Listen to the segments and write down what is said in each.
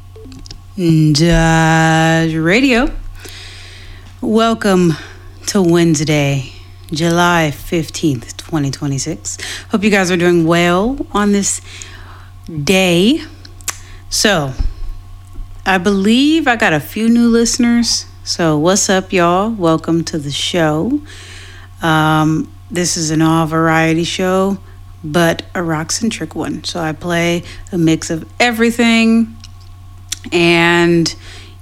Radio. Welcome to Wednesday, July 15th, 2026. Hope you guys are doing well on this day. So, I believe I got a few new listeners. So, what's up, y'all? Welcome to the show. This is an all variety show, but a rock centric one. So, I play a mix of everything. And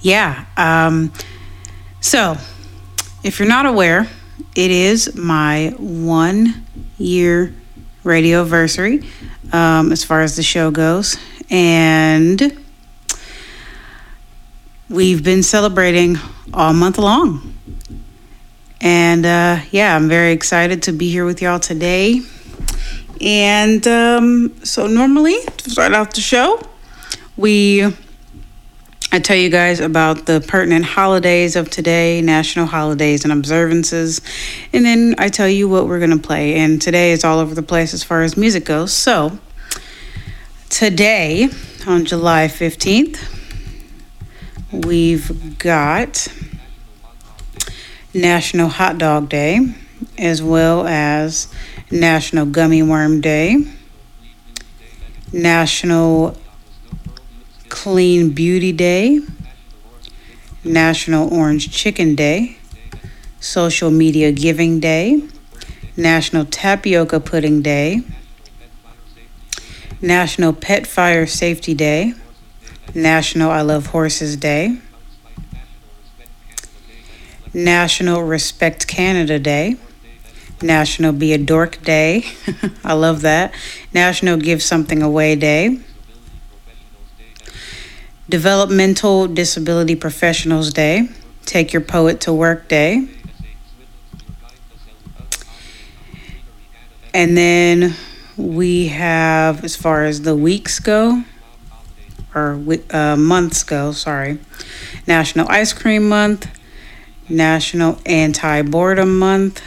so if you're not aware, it is my 1 year radio anniversary as far as the show goes. And we've been celebrating all month long. And I'm very excited to be here with y'all today. And so normally, to start out the show, I tell you guys about the pertinent holidays of today, national holidays and observances, and then I tell you what we're going to play. And today is all over the place as far as music goes. So today, on July 15th, we've got National Hot Dog Day, as well as National Gummy Worm Day, National Clean Beauty Day, National Orange Chicken Day, Social Media Giving Day, National Tapioca Pudding Day, National Pet Fire Safety Day, National I Love Horses Day, National Respect Canada Day, National Be a Dork Day, I love that, National Give Something Away Day, Developmental Disability Professionals Day, Take Your Poet to Work Day. And then we have, as far as the weeks go, or months go, National Ice Cream Month, National Anti-Boredom Month,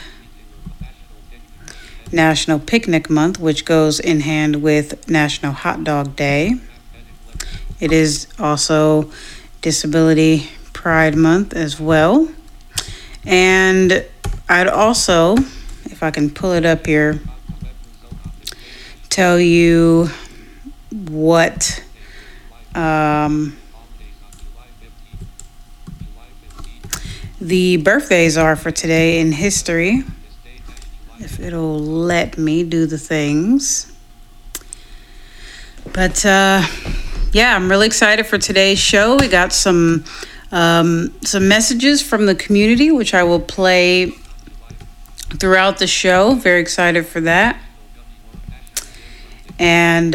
National Picnic Month, which goes in hand with National Hot Dog Day. It is also Disability Pride Month as well. And I'd also, if I can pull it up here, tell you what the birthdays are for today in history, if it'll let me do the things. But I'm really excited for today's show. We got some messages from the community, which I will play throughout the show. Very excited for that. And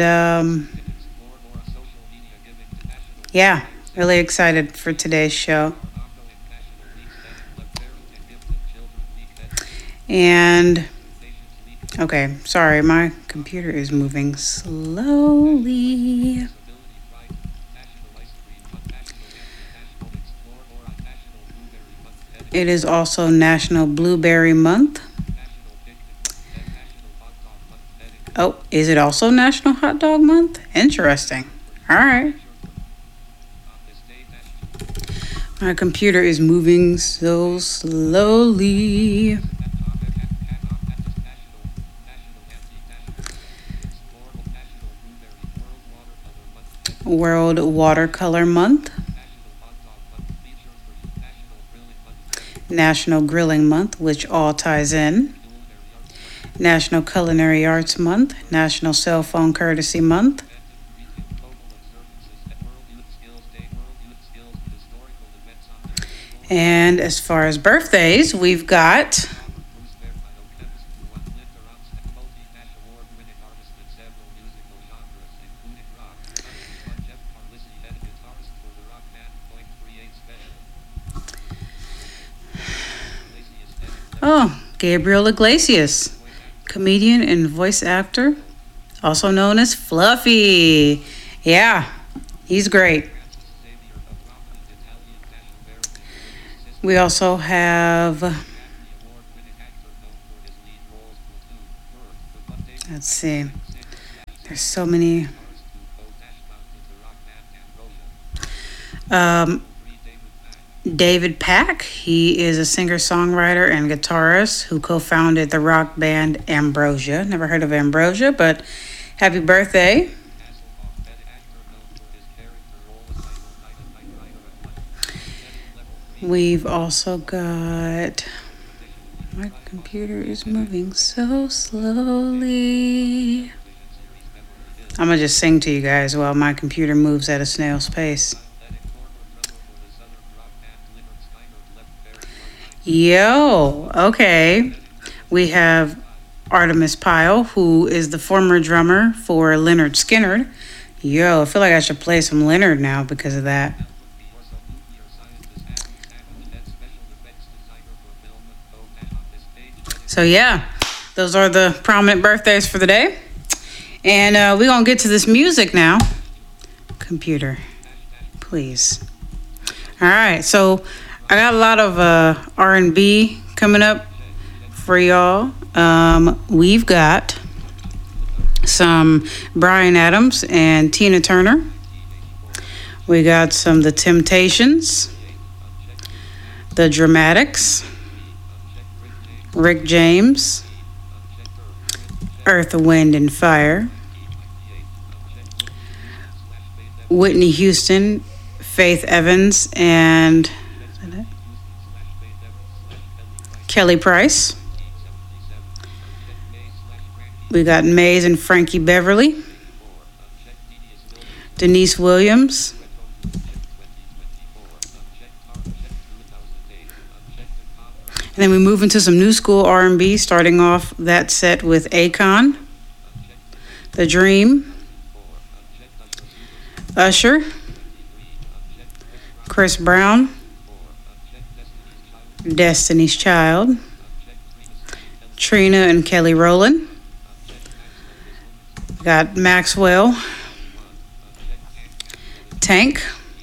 really excited for today's show. And okay, sorry, my computer is moving slowly. It is also National Blueberry Month. Oh, is it also National Hot Dog Month? Interesting. All right. My computer is moving so slowly. World Watercolor Month. National Grilling Month, which all ties in. National Culinary Arts Month, National Cell Phone Courtesy Month. And as far as birthdays, we've got Gabriel Iglesias, comedian and voice actor, also known as Fluffy. Yeah, he's great. We also have, let's see, there's so many. Um, David Pack, he is a singer-songwriter and guitarist who co-founded the rock band Ambrosia. Never heard of Ambrosia, but happy birthday. We've also got... My computer is moving so slowly. I'm going to just sing to you guys while my computer moves at a snail's pace. Yo, okay. We have Artemis Pyle, who is the former drummer for Lynyrd Skynyrd. Yo, I feel like I should play some Lynyrd now because of that. So yeah, those are the prominent birthdays for the day. And we're going to get to this music now. Computer, please. All right, so I got a lot of R&B coming up for y'all. We've got some Bryan Adams and Tina Turner. We got some The Temptations, The Dramatics, Rick James, Earth, Wind, and Fire, Whitney Houston, Faith Evans, and Kelly Price. We got Maze and Frankie Beverly, Denise Williams, and then we move into some new school R&B, starting off that set with Akon, The Dream, Usher, Chris Brown, Destiny's Child, Trina and Kelly Rowland. Got Maxwell, Tank,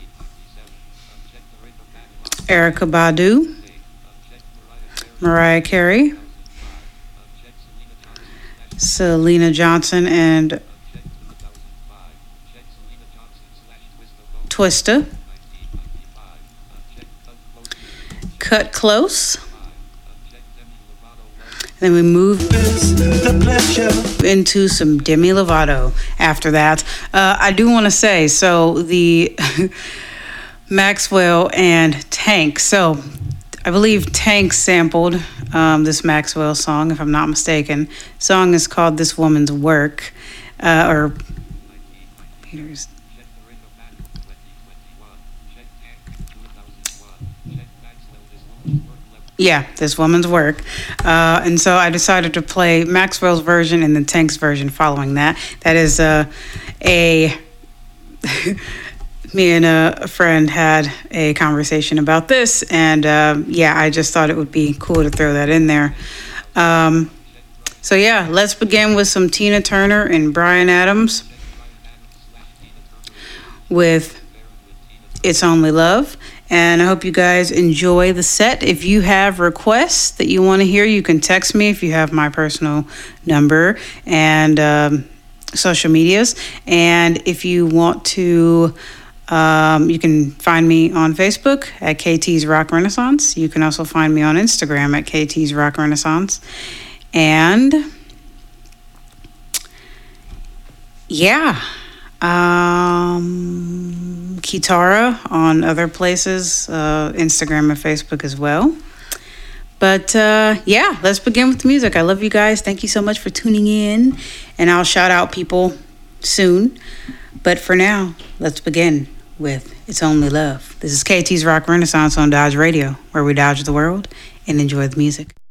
Erykah Badu, Mariah Carey, Selena Johnson and Twista, Cut Close. Then we move into some Demi Lovato after that. I do want to say, so the Maxwell and Tank. So I believe Tank sampled this Maxwell song, if I'm not mistaken. The song is called This Woman's Work. Or Peter's. Yeah, This Woman's Work. And so I decided to play Maxwell's version and then Tank's version following that. That is me and a friend had a conversation about this, and yeah, I just thought it would be cool to throw that in there. So yeah, let's begin with some Tina Turner and Bryan Adams with It's Only Love. And I hope you guys enjoy the set. If you have requests that you want to hear, you can text me if you have my personal number and social medias. And if you want to, you can find me on Facebook at KT's Rock Renaissance. You can also find me on Instagram at KT's Rock Renaissance. And yeah, Kitara on other places, Instagram and Facebook as well. But yeah, let's begin with the music. I love you guys. Thank you so much for tuning in. And I'll shout out people soon. But for now, let's begin with It's Only Love. This is KT's Rock Renaissance on Dodge Radio, where we dodge the world and enjoy the music.